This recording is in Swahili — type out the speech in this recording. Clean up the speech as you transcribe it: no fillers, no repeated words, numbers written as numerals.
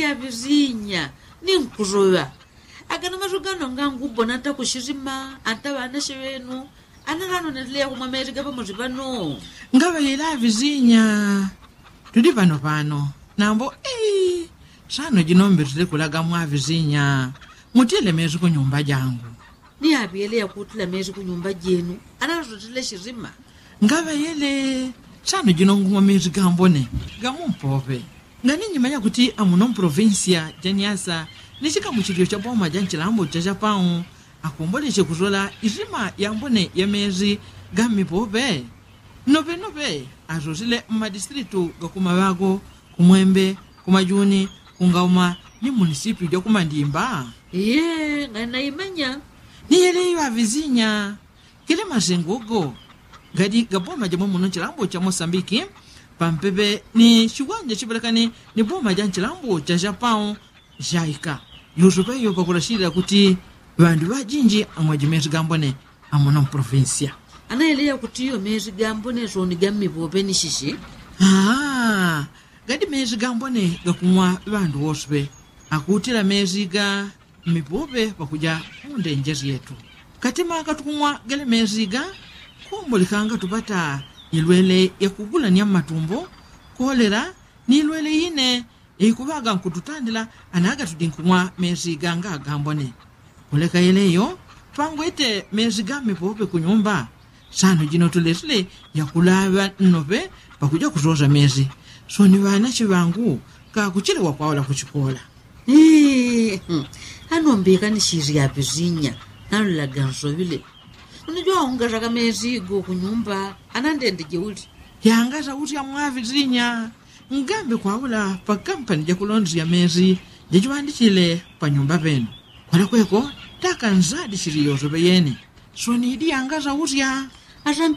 ya vizinya ni nkuroya agana mazugano ngangu bonata kushirima anta bana shevenu analano netlea kumwa mezi gapa muzipano ngava yela vizinya tudi pano nambo sano jinomberile kulaga mwa vizinya mutile mezi ku nyumba jangu ni abiele ya kutila mezi ku nyumba jenu analotile shirima ngava yele sano jinongumwa mezi gambone gamumpope ngani nyimanya kuti amuno provincia janiasa nishika muchilio cha boma janchilambo cha Japão akomboleshe kuzola izima yambone ya mezi gamipope nope azozile madistritu gakumawago kumwembe kumajuni kungauma ni munisipio ja kumandimba ngana imanya ni yele iwa vizinya kile mazengogo gadi gaboma jamo muno chilambo cha Mosambiki pampebe ni shiwanja chipelekani ni boma ja chilambo cha Japão jaika yusupeyo pakurashira kuti vandu vajinji amwajimezi gambone amuno provincia anaeleya kuti iyo mezi gambone zoni gamipope ni shishi gadi mezi gambone gakumwa vandu woswe akutila mezi ga mipope pakuja mundenjezi yetu katima katukumwa gale mezi ga kumbulikanga tupata ilwele ya kugula ni matumbo kolera ni ilwele ine ikubaga nkututandila anaga tudinkumwa mezi ganga gambone kuleka yeleyo pangwete mezi ga mipope kunyumba sano jino tulesile ya kulava nope pakuja kuzoza mezi so ni vana chivangu kakuchelewa kwaola kuchikola anombeka ni shiri ya vizinya nalulaga nsovile unijua ungazaka mezi go kunyumba anandende jeuli yangaza uti ya mwa vizinya ngambe kwaola pa kampani ja kulonzi ya mezi jejuandichile pa nyumba penu kwa kweko taka nzadi shiri yozo beyeni so ni idi yangaza uti ya asampe